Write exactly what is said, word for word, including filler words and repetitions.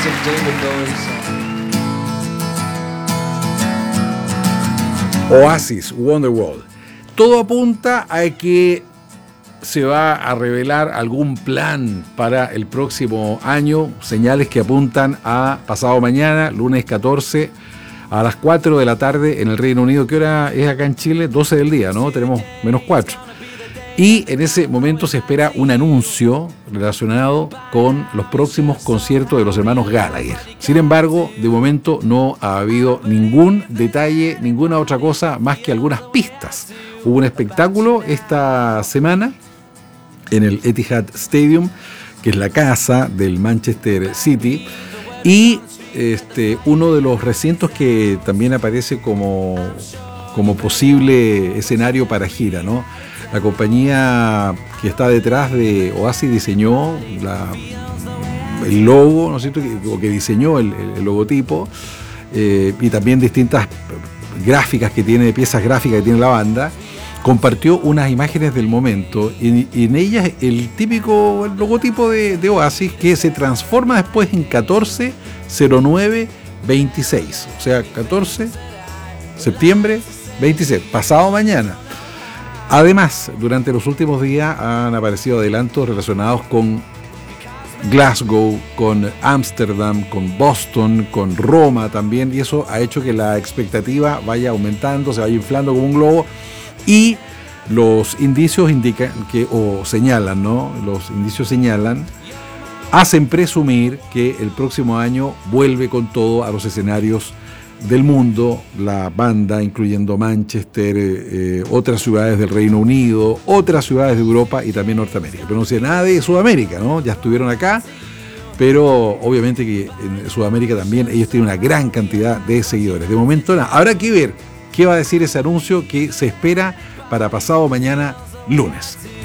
was of David Bowie's song. Oasis, Wonderwall. Todo apunta a que se va a revelar algún plan para el próximo año, señales que apuntan a pasado mañana, lunes catorce, a las cuatro de la tarde en el Reino Unido. ¿Qué hora es acá en Chile? doce del día, ¿no? Tenemos menos cuatro. Y en ese momento se espera un anuncio relacionado con los próximos conciertos de los hermanos Gallagher. Sin embargo, de momento no ha habido ningún detalle, ninguna otra cosa más que algunas pistas. Hubo un espectáculo esta semana en el Etihad Stadium, que es la casa del Manchester City, y este, uno de los recintos que también aparece como, como posible escenario para gira, ¿no? La compañía que está detrás de Oasis diseñó la, el logo, ¿no es cierto?, o que diseñó el, el logotipo, eh, y también distintas gráficas que tiene, piezas gráficas que tiene la banda. Compartió unas imágenes del momento y, y en ellas el típico logotipo de, de Oasis, que se transforma después en catorce cero nueve veintiséis, o sea, catorce septiembre veintiséis, pasado mañana. Además, durante los últimos días han aparecido adelantos relacionados con Glasgow, con Ámsterdam, con Boston, con Roma también, y eso ha hecho que la expectativa vaya aumentando, se vaya inflando como un globo. Y los indicios indican que, o señalan, ¿no? Los indicios señalan, hacen presumir que el próximo año vuelve con todo a los escenarios del mundo, la banda, incluyendo Manchester, eh, otras ciudades del Reino Unido, otras ciudades de Europa y también Norteamérica. Pero no sé nada de Sudamérica, ¿no? Ya estuvieron acá, pero obviamente que en Sudamérica también ellos tienen una gran cantidad de seguidores. De momento nada, habrá que ver qué va a decir ese anuncio que se espera para pasado mañana lunes.